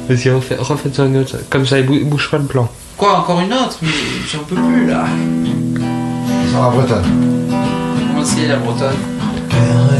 Vas-y, refaites-en une autre. Comme ça, il bouge pas le plan. Quoi, encore une autre? Mais j'en peux plus là. Sur la bretonne. Comment c'est la bretonne?